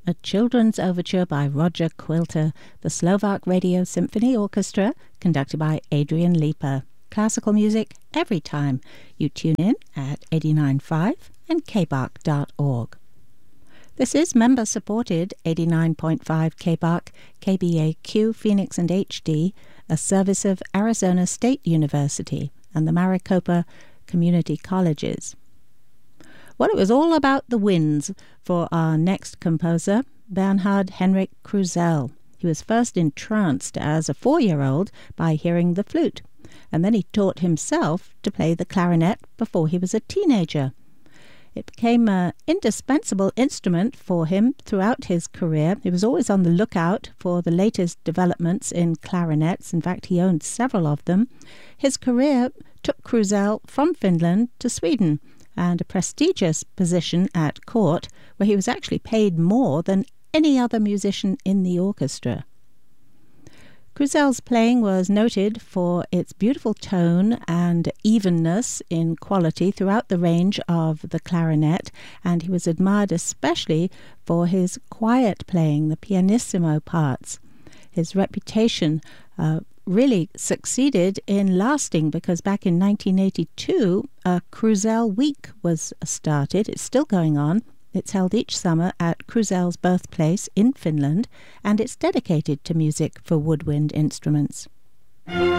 a children's overture by Roger Quilter, the Slovak Radio Symphony Orchestra, conducted by Adrian Lieper. Classical music every time you tune in at 89.5 and kbark.org. This is member-supported 89.5 KBARC, KBAQ, Phoenix and HD, a service of Arizona State University and the Maricopa Community Colleges. Well, it was all about the winds for our next composer, Bernhard Henrik Krusell. He was first entranced as a 4-year-old by hearing the flute, and then he taught himself to play the clarinet before he was a teenager. It became an indispensable instrument for him throughout his career. He was always on the lookout for the latest developments in clarinets. In fact, he owned several of them. His career took Krusell from Finland to Sweden, and a prestigious position at court, where he was actually paid more than any other musician in the orchestra. Krusell's playing was noted for its beautiful tone and evenness in quality throughout the range of the clarinet, and he was admired especially for his quiet playing, the pianissimo parts. His reputation really succeeded in lasting, because back in 1982, a Krusell Week was started. It's still going on. It's held each summer at Krusell's birthplace in Finland, and it's dedicated to music for woodwind instruments.